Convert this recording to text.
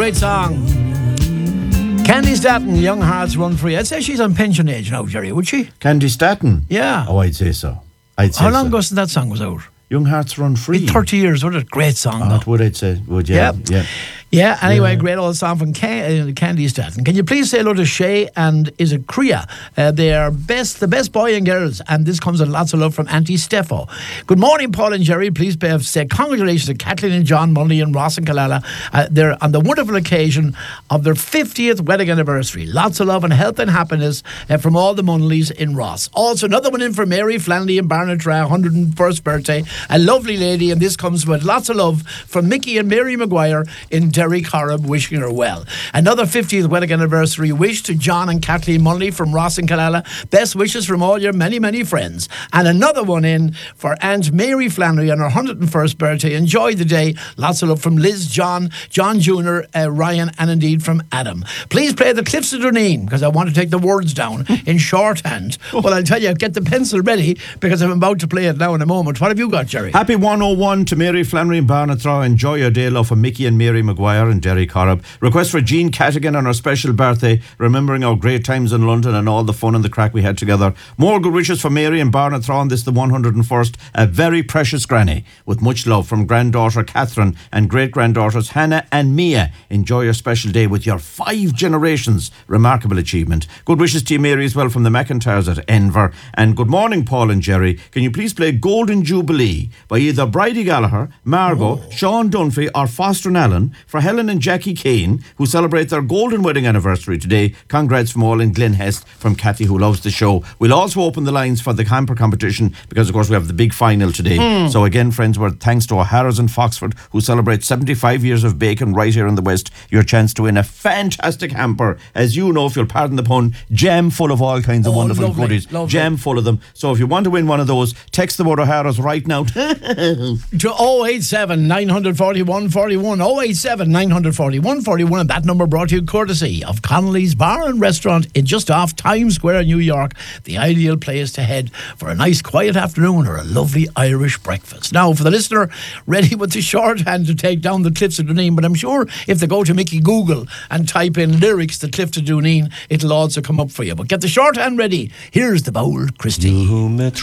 great song. Candy Staton, Young Hearts Run Free. I'd say she's on pension age now, Jerry, would she? Candy Staton? Yeah. Oh, I'd say so. How long ago since that song was out? Young Hearts Run Free. 30 years. What a great song, though. That would, I'd say. Would, yeah. Yeah. Yeah, anyway, great old song from Candy Staton. Can you please say hello to Shay and is it Kriya? They are the best boy and girls, and this comes with lots of love from Auntie Steffo. Good morning, Paul and Jerry. Please say congratulations to Kathleen and John Munley and Ross and Killala. They're on the wonderful occasion of their 50th wedding anniversary. Lots of love and health and happiness from all the Munleys in Ross. Also, another one in for Mary Flanley in Barnatra, 101st birthday. A lovely lady, and this comes with lots of love from Mickey and Mary Maguire in Derry Corrib, wishing her well. Another 50th wedding anniversary wish to John and Kathleen Munley from Ross and Killala. Best wishes from all your many, many friends. And another one in for Aunt Mary Flannery on her 101st birthday. Enjoy the day. Lots of love from Liz, John Jr., Ryan, and indeed from Adam. Please play the Cliffs of Dooneen, because I want to take the words down in shorthand. Well, I'll tell you, get the pencil ready, because I'm about to play it now in a moment. What have you got, Jerry? Happy 101 to Mary Flannery in Barnatraw. Enjoy your day, love, from Mickey and Mary Maguire and Derry Corrib. Request for Jean Catigan on her special birthday, remembering our great times in London and all the fun and the crack we had together. More good wishes for Mary and Barnatraw on this, the 101st. A very precious granny, with much love from granddaughter Catherine and great-granddaughters Hannah and Mia. Enjoy your special day with your 5 generations. Remarkable achievement. Good wishes to you, Mary, as well, from the McIntyres at Enver. And good morning, Paul and Jerry. Can you please play Golden Jubilee by either Bridie Gallagher, Margot, Sean Dunphy or Foster and Allen for Helen and Jackie Kane, who celebrate their golden wedding anniversary today. Congrats from all in Glen Hest, from Kathy, who loves the show. We'll also open the lines for the hamper competition, because of course we have the big final today. So again, friends, we're thanks to O'Hara's in Foxford, who celebrate 75 years of bacon right here in the West. Your chance to win a fantastic hamper, as you know, if you'll pardon the pun, jam full of all kinds of wonderful goodies. Jam full of them. So if you want to win one of those, text them out O'Hara's right now to 087 941 41 087 941 41, and that number brought to you courtesy of Connolly's Bar and Restaurant in just off Times Square, New York. The ideal place to head for a nice quiet afternoon or a lovely Irish breakfast. Now, for the listener ready with the shorthand to take down the Cliffs of Dooneen, but I'm sure if they go to Mickey Google and type in lyrics the Cliffs of Dooneen, it'll also come up for you. But get the shorthand ready. Here's the bold Christie.